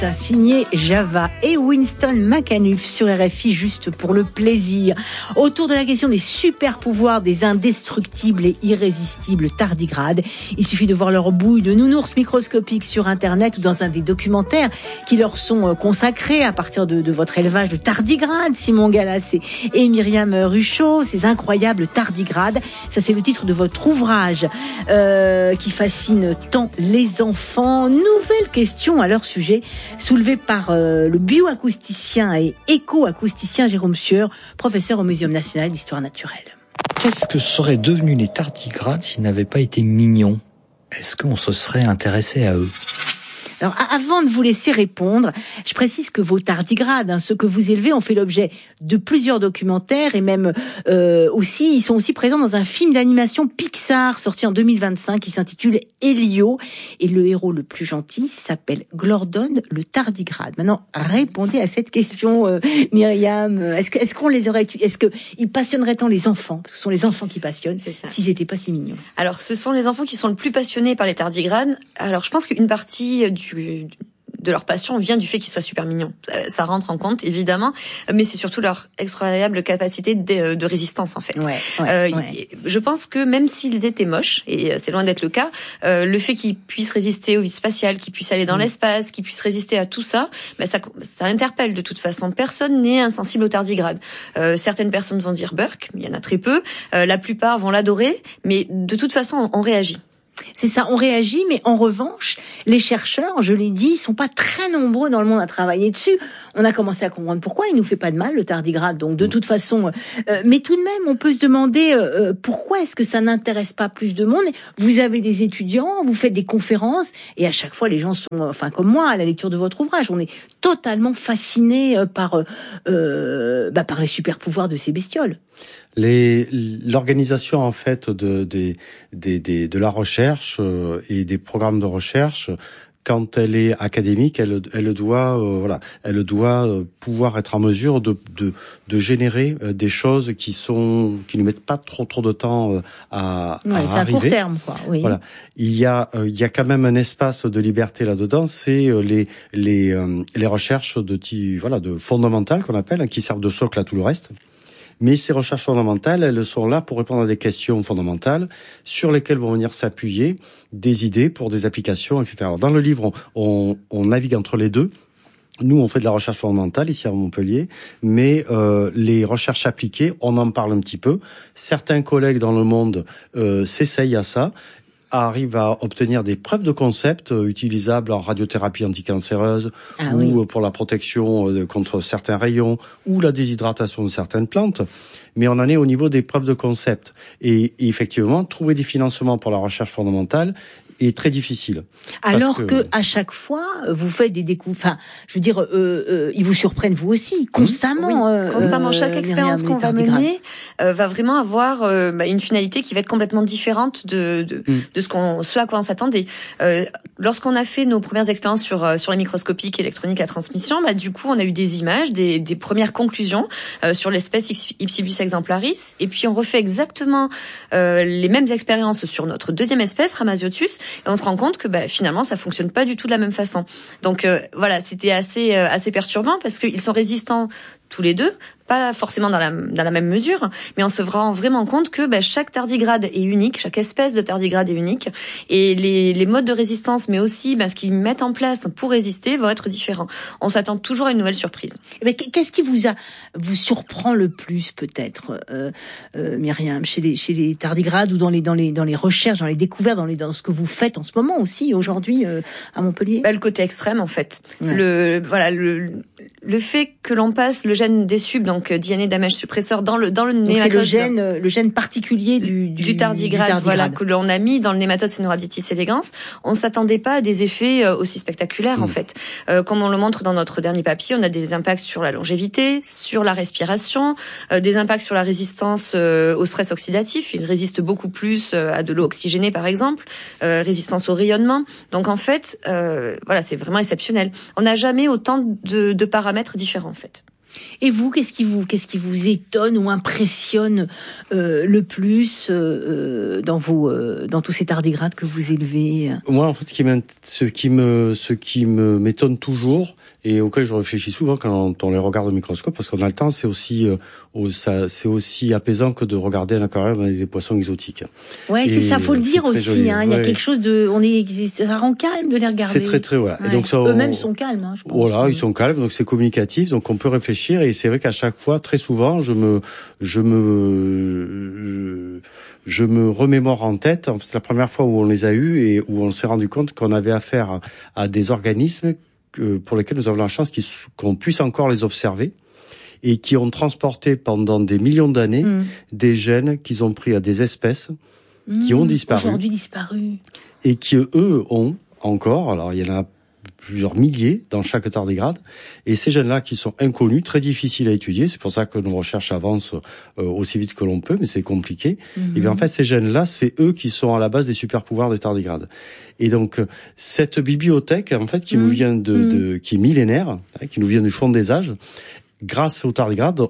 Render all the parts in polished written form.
signé Java et Winston McAnuff sur RFI juste pour le plaisir. Autour de la question des super pouvoirs des indestructibles et irrésistibles tardigrades. Il suffit de voir leur bouille de nounours microscopiques sur Internet ou dans un des documentaires qui leur sont consacrés à partir de votre élevage de tardigrades, Simon Gallas et Myriam Ruchot. Ces incroyables tardigrades, ça c'est le titre de votre ouvrage qui fascine tant les enfants. Nouvelle question à leur sujet, soulevée par le bioacousticien et écoacousticien Jérôme Sieur, professeur au Muséum national d'histoire naturelle. Qu'est-ce que seraient devenus les tardigrades s'ils n'avaient pas été mignons ? Est-ce qu'on se serait intéressé à eux ? Alors, avant de vous laisser répondre, je précise que vos tardigrades, ceux que vous élevez, ont fait l'objet de plusieurs documentaires et même ils sont aussi présents dans un film d'animation Pixar sorti en 2025 qui s'intitule Elio. Et le héros le plus gentil s'appelle Glordon le tardigrade. Maintenant, répondez à cette question, Myriam. Est-ce qu'on les aurait, est-ce que ils passionneraient tant les enfants, parce que ce sont les enfants qui passionnent, s'ils n'étaient pas si mignons? Alors, ce sont les enfants qui sont le plus passionnés par les tardigrades. Alors, je pense qu'une partie de leur passion vient du fait qu'ils soient super mignons. Ça rentre en compte, évidemment, mais c'est surtout leur incroyable capacité de résistance, en fait. Ouais. Je pense que même s'ils étaient moches, et c'est loin d'être le cas, le fait qu'ils puissent résister au vide spatial, qu'ils puissent aller dans l'espace, qu'ils puissent résister à tout ça, ça interpelle de toute façon. Personne n'est insensible aux tardigrades. Certaines personnes vont dire Burk, mais il y en a très peu. La plupart vont l'adorer, mais de toute façon, on réagit. C'est ça, on réagit, mais en revanche, les chercheurs, je l'ai dit, sont pas très nombreux dans le monde à travailler dessus. On a commencé à comprendre pourquoi il nous fait pas de mal, le tardigrade. Donc, de toute façon, mais tout de même, on peut se demander pourquoi est-ce que ça n'intéresse pas plus de monde. Vous avez des étudiants, vous faites des conférences, et à chaque fois, les gens sont, comme moi, à la lecture de votre ouvrage, on est totalement fascinés par les super pouvoirs de ces bestioles. L'organisation en fait de la recherche et des programmes de recherche, quand elle est académique, elle doit pouvoir être en mesure de générer des choses qui ne mettent pas trop de temps à arriver. C'est à court terme, quoi. Oui. Voilà. Il y a quand même un espace de liberté là-dedans. C'est les recherches de fondamentales qu'on appelle, qui servent de socle à tout le reste. Mais ces recherches fondamentales, elles sont là pour répondre à des questions fondamentales sur lesquelles vont venir s'appuyer des idées pour des applications, etc. Alors, dans le livre, on navigue entre les deux. Nous, on fait de la recherche fondamentale ici à Montpellier, mais les recherches appliquées, on en parle un petit peu. Certains collègues dans le monde s'essayent à ça, arrive à obtenir des preuves de concept utilisables en radiothérapie anticancéreuse ou pour la protection contre certains rayons ou la déshydratation de certaines plantes. Mais on en est au niveau des preuves de concept. Et effectivement, trouver des financements pour la recherche fondamentale est très difficile. Alors que à chaque fois, vous faites des découvertes. Ils vous surprennent vous aussi constamment. Constamment. Chaque expérience qu'on va mener va vraiment avoir une finalité qui va être complètement différente de ce à quoi on s'attendait. Lorsqu'on a fait nos premières expériences sur les microscopiques électroniques à transmission, du coup, on a eu des images, des premières conclusions sur l'espèce Ipsilus exemplaris, et puis on refait exactement les mêmes expériences sur notre deuxième espèce, Rhamaziotus. Et on se rend compte que finalement ça fonctionne pas du tout de la même façon. Donc c'était assez perturbant parce qu'ils sont résistants tous les deux, pas forcément dans la même mesure, mais on se rend vraiment compte que chaque tardigrade est unique, chaque espèce de tardigrade est unique, et les modes de résistance, mais aussi ce qu'ils mettent en place pour résister, vont être différents. On s'attend toujours à une nouvelle surprise. Mais qu'est-ce qui vous surprend le plus, peut-être, Myriam, chez les tardigrades ou dans les recherches, dans les découvertes, dans ce que vous faites en ce moment aussi aujourd'hui à Montpellier? Le côté extrême, en fait. Ouais. Le fait que l'on passe le gène des subs, donc DNA damage suppresseur, dans le nématode. C'est le gène particulier du tardigrade. Voilà, que l'on a mis dans le nématode Caenorhabditis elegans. On s'attendait pas à des effets aussi spectaculaires, en fait. Comme on le montre dans notre dernier papier, on a des impacts sur la longévité, sur la respiration, des impacts sur la résistance au stress oxydatif. Il résiste beaucoup plus à de l'eau oxygénée, par exemple, résistance au rayonnement. Donc, en fait, c'est vraiment exceptionnel. On n'a jamais autant de paramètres différents, en fait. Et vous, qu'est-ce qui vous étonne ou impressionne le plus dans tous ces tardigrades que vous élevez? Moi, en fait, ce qui m'étonne toujours et auquel je réfléchis souvent quand on les regarde au microscope, parce qu'on a le temps, c'est aussi apaisant que de regarder un aquarium avec des poissons exotiques. Ouais, c'est ça, faut le dire aussi. Joli, hein, il y a quelque chose ça rend calme de les regarder. C'est très voilà. Ouais. Et donc eux-mêmes sont calmes, hein, je pense. Voilà, ils sont calmes, donc c'est communicatif, donc on peut réfléchir. Et c'est vrai qu'à chaque fois, très souvent, je me remémore en tête. En fait, la première fois où on les a eus et où on s'est rendu compte qu'on avait affaire à des organismes pour lesquels nous avons la chance qu'on puisse encore les observer et qui ont transporté pendant des millions d'années des gènes qu'ils ont pris à des espèces qui ont disparu. Aujourd'hui disparu. Et qui, eux, ont encore, alors il y en a plusieurs milliers dans chaque tardigrade, et ces gènes-là qui sont inconnus, très difficiles à étudier, c'est pour ça que nos recherches avancent aussi vite que l'on peut, mais c'est compliqué. Et bien en fait, ces gènes-là, c'est eux qui sont à la base des super-pouvoirs des tardigrades. Et donc, cette bibliothèque, en fait, qui nous vient qui est millénaire, qui nous vient du fond des âges, grâce aux tardigrades,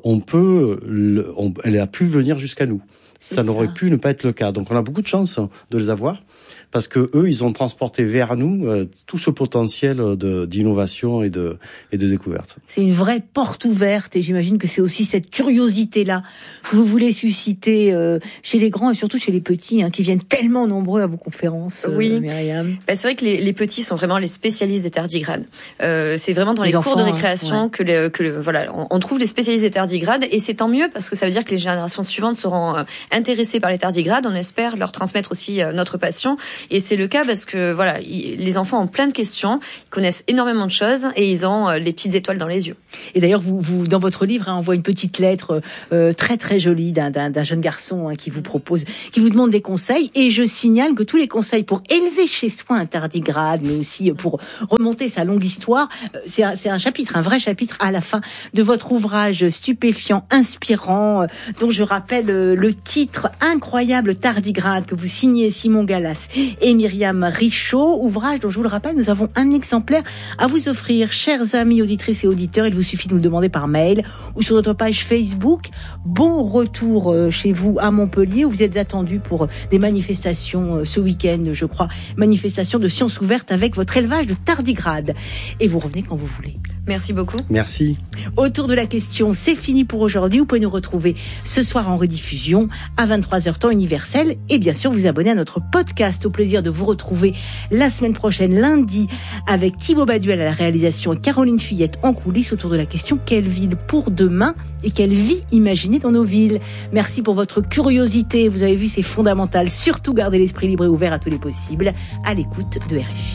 elle a pu venir jusqu'à nous. Ça n'aurait pu ne pas être le cas. Donc on a beaucoup de chance de les avoir, parce que eux, ils ont transporté vers nous tout ce potentiel d'innovation et de découverte. C'est une vraie porte ouverte, et j'imagine que c'est aussi cette curiosité-là que vous voulez susciter chez les grands et surtout chez les petits, qui viennent tellement nombreux à vos conférences. Oui, Myriam. C'est vrai que les petits sont vraiment les spécialistes des tardigrades. C'est vraiment dans les cours de récréation voilà, on trouve les spécialistes des tardigrades, et c'est tant mieux parce que ça veut dire que les générations suivantes seront intéressées par les tardigrades. On espère leur transmettre aussi notre passion. Et c'est le cas parce que voilà, les enfants ont plein de questions, ils connaissent énormément de choses et ils ont les petites étoiles dans les yeux. Et d'ailleurs, vous dans votre livre, on voit une petite lettre très très jolie d'un jeune garçon qui vous demande des conseils. Et je signale que tous les conseils pour élever chez soi un tardigrade, mais aussi pour remonter sa longue histoire, c'est un chapitre, un vrai chapitre à la fin de votre ouvrage stupéfiant, inspirant, dont je rappelle le titre Incroyable tardigrade, que vous signez Simon Gallas et Myriam Richaud, ouvrage dont, je vous le rappelle, nous avons un exemplaire à vous offrir, chers amis auditrices et auditeurs. Il vous suffit de nous le demander par mail ou sur notre page Facebook. Bon retour chez vous à Montpellier, où vous êtes attendus pour des manifestations ce week-end, je crois, manifestations de sciences ouvertes avec votre élevage de tardigrades. Et vous revenez quand vous voulez. Merci beaucoup. Merci. Autour de la question, c'est fini pour aujourd'hui. Vous pouvez nous retrouver ce soir en rediffusion à 23h temps universel, et bien sûr vous abonner à notre podcast. Au plaisir de vous retrouver la semaine prochaine, lundi, avec Thibaut Baduel à la réalisation et Caroline Fillette en coulisses, autour de la question: quelle ville pour demain et quelle vie imaginer dans nos villes? Merci pour votre curiosité. Vous avez vu, c'est fondamental. Surtout gardez l'esprit libre et ouvert à tous les possibles, à l'écoute de RFI.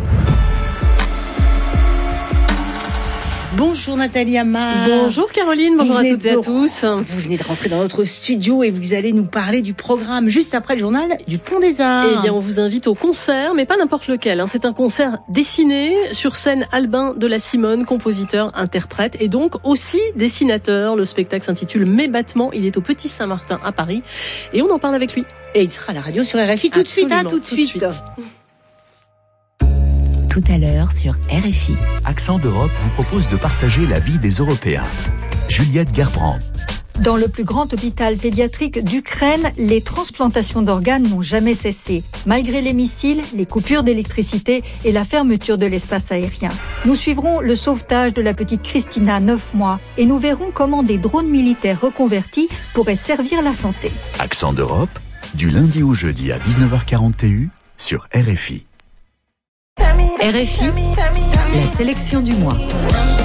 Bonjour Nathalie Amar. Bonjour Caroline, bonjour à toutes et à tous. Vous venez de rentrer dans notre studio et vous allez nous parler du programme juste après le journal du Pont des Arts. Eh bien, on vous invite au concert, mais pas n'importe lequel. C'est un concert dessiné. Sur scène, Albin de la Simone, compositeur, interprète et donc aussi dessinateur. Le spectacle s'intitule Mes battements. Il est au Petit Saint-Martin à Paris et on en parle avec lui. Et il sera à la radio sur RFI tout de suite. Tout de suite. Tout à l'heure sur RFI. Accent d'Europe vous propose de partager la vie des Européens. Juliette Gerbrand. Dans le plus grand hôpital pédiatrique d'Ukraine, les transplantations d'organes n'ont jamais cessé, malgré les missiles, les coupures d'électricité et la fermeture de l'espace aérien. Nous suivrons le sauvetage de la petite Christina, 9 mois, et nous verrons comment des drones militaires reconvertis pourraient servir la santé. Accent d'Europe, du lundi au jeudi à 19h40 TU sur RFI. RFI, la sélection du mois.